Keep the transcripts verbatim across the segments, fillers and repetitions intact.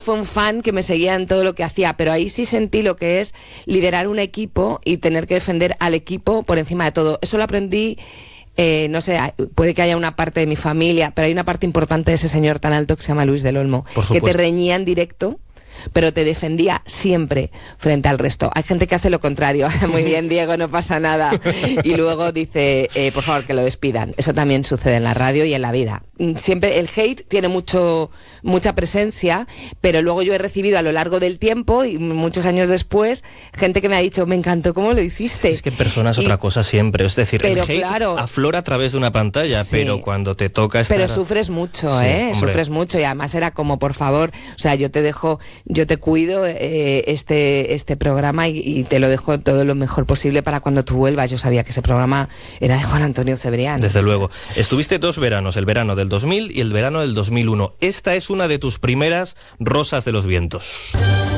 fue un fan que me seguía en todo lo que hacía, pero ahí sí sentí lo que es liderar un equipo y tener que defender al equipo por encima de todo. Eso lo aprendí, eh, no sé, puede que haya una parte de mi familia, pero hay una parte importante de ese señor tan alto que se llama Luis del Olmo, que te reñía en directo, pero te defendía siempre frente al resto. Hay gente que hace lo contrario. Muy bien, Diego, no pasa nada. Y luego dice, eh, por favor, que lo despidan. Eso también sucede en la radio y en la vida. Siempre el hate tiene mucho mucha presencia, pero luego yo he recibido a lo largo del tiempo y muchos años después gente que me ha dicho, me encantó cómo lo hiciste. Es que en persona es y, otra cosa siempre. Es decir, pero el hate claro, aflora a través de una pantalla, sí, pero cuando te toca estar... Pero sufres mucho, sí, ¿eh? Hombre. Sufres mucho y además era como, por favor, o sea, yo te dejo... Yo te cuido eh, este, este programa y, y te lo dejo todo lo mejor posible para cuando tú vuelvas. Yo sabía que ese programa era de Juan Antonio Cebrián. Desde o sea. luego. Estuviste dos veranos, el verano del dos mil y el verano del dos mil uno. Esta es una de tus primeras Rosas de los Vientos.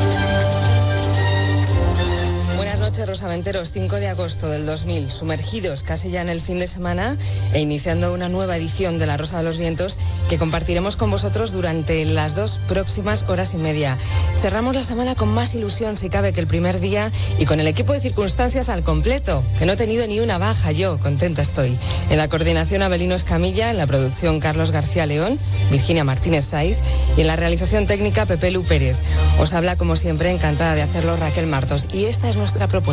Rosaventeros, cinco de agosto del dos mil, sumergidos casi ya en el fin de semana e iniciando una nueva edición de La Rosa de los Vientos que compartiremos con vosotros durante las dos próximas horas y media. Cerramos la semana con más ilusión, si cabe, que el primer día y con el equipo de circunstancias al completo, que no he tenido ni una baja yo, contenta estoy. En la coordinación Abelino Escamilla, en la producción Carlos García León, Virginia Martínez Saiz y en la realización técnica Pepe Lu Pérez. Os habla como siempre, encantada de hacerlo, Raquel Martos, y esta es nuestra propuesta.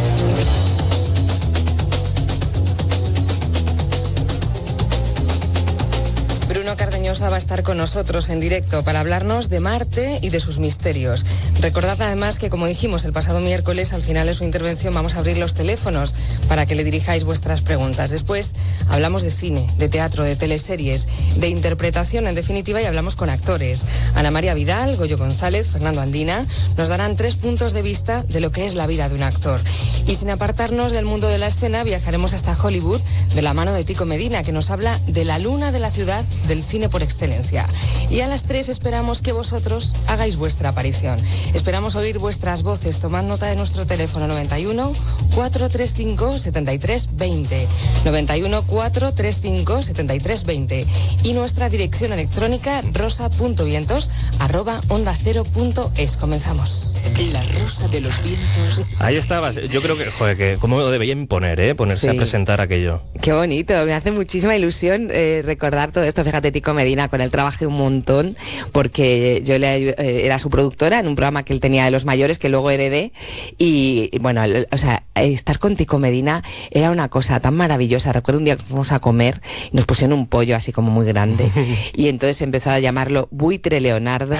Bruno Cardeñosa va a estar con nosotros en directo para hablarnos de Marte y de sus misterios. Recordad además que, como dijimos el pasado miércoles, al final de su intervención vamos a abrir los teléfonos para que le dirijáis vuestras preguntas. Después hablamos de cine, de teatro, de teleseries, de interpretación en definitiva, y hablamos con actores. Ana María Vidal, Goyo González, Fernando Andina nos darán tres puntos de vista de lo que es la vida de un actor. Y sin apartarnos del mundo de la escena, viajaremos hasta Hollywood de la mano de Tico Medina, que nos habla de la luna de la ciudad del cine por excelencia. Y a las tres esperamos que vosotros hagáis vuestra aparición. Esperamos oír vuestras voces. Tomad nota de nuestro teléfono noventa y uno, cuatrocientos treinta y cinco, setenta y tres veinte, noventa y uno, cuatrocientos treinta y cinco, setenta y tres veinte y nuestra dirección electrónica rosa punto vientos arroba onda cero punto es. Comenzamos. La Rosa de los Vientos. Ahí estabas. Yo creo que, joder, que cómo lo debía imponer, ¿eh? Ponerse sí. a presentar aquello. Qué bonito. Me hace muchísima ilusión eh, recordar todo esto. Fíjate, Tico Medina, con él trabajé un montón porque yo le, eh, era su productora en un programa que él tenía de los mayores que luego heredé y, y bueno, el, o sea, estar con Tico Medina era una cosa tan maravillosa. Recuerdo un día que fuimos a comer y nos pusieron un pollo así como muy grande y entonces empezó a llamarlo Buitre Leonardo.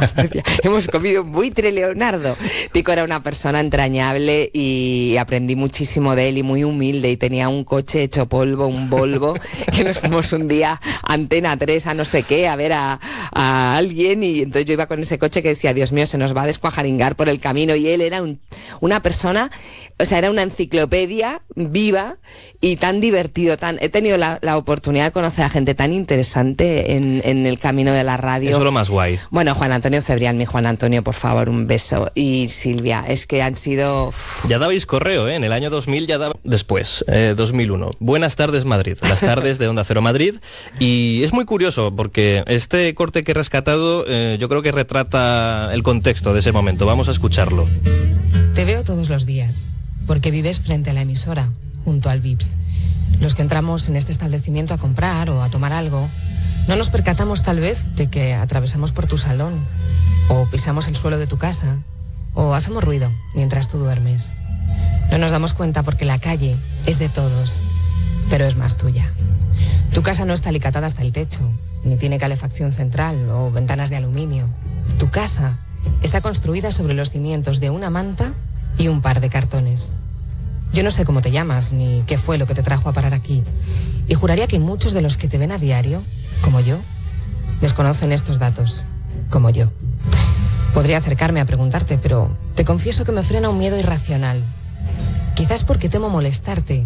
Hemos comido un buitre Leonardo. Tico era una persona entrañable y aprendí muchísimo de él y muy humilde, y tenía un coche hecho polvo, un Volvo, que nos fuimos un día a Antena tres a no sé qué, a ver a, a alguien, y entonces yo iba con ese coche que decía, Dios mío, se nos va a descuajaringar por el camino, y él era un, una persona, o sea, era una enciclopedia viva y tan divertido, tan he tenido la, la oportunidad de conocer a gente tan interesante en, en el camino de la radio. Eso es lo más guay. Bueno, Juan Antonio Cebrián, mi Juan Antonio, por favor, un beso. Y Silvia, es que han sido... Uf. Ya dabais correo, ¿eh? En el año dos mil ya daba... Después, eh, dos mil uno. Buenas tardes, Madrid. Las tardes de Onda Cero Madrid. Y es muy curioso porque este corte que he rescatado eh, yo creo que retrata el contexto de ese momento. Vamos a escucharlo. Te veo todos los días, porque vives frente a la emisora, junto al Vips. Los que entramos en este establecimiento a comprar o a tomar algo, no nos percatamos tal vez de que atravesamos por tu salón, o pisamos el suelo de tu casa, o hacemos ruido mientras tú duermes. No nos damos cuenta porque la calle es de todos, pero es más tuya. Tu casa no está alicatada hasta el techo, ni tiene calefacción central o ventanas de aluminio. Tu casa está construida sobre los cimientos de una manta y un par de cartones. Yo no sé cómo te llamas, ni qué fue lo que te trajo a parar aquí, y juraría que muchos de los que te ven a diario, como yo, desconocen estos datos, como yo. Podría acercarme a preguntarte, pero te confieso que me frena un miedo irracional. Quizás porque temo molestarte,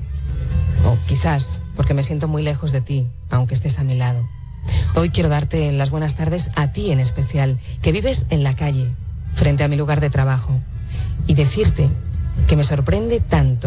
o quizás porque me siento muy lejos de ti, aunque estés a mi lado. Hoy quiero darte las buenas tardes a ti en especial, que vives en la calle, frente a mi lugar de trabajo, y decirte que me sorprende tanto